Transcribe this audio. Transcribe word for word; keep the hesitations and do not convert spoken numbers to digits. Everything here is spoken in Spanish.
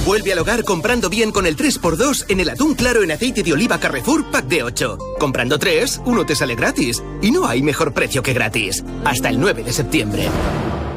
Vuelve al hogar comprando bien con el tres por dos en el atún claro en aceite de oliva Carrefour Pack de ocho. Comprando tres, uno te sale gratis. Y no hay mejor precio que gratis. Hasta el nueve de septiembre.